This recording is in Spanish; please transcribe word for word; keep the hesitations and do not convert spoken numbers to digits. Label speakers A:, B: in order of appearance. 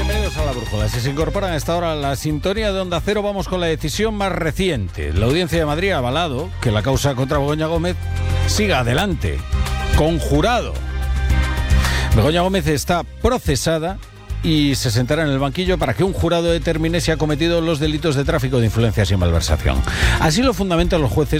A: Bienvenidos a La Brújula. Si se incorporan a esta hora a la sintonía de Onda Cero, vamos con la decisión más reciente. La Audiencia de Madrid ha avalado que la causa contra Begoña Gómez siga adelante, con jurado. Begoña Gómez está procesada y se sentará en el banquillo para que un jurado determine si ha cometido los delitos de tráfico de influencias y malversación. Así lo fundamentan los jueces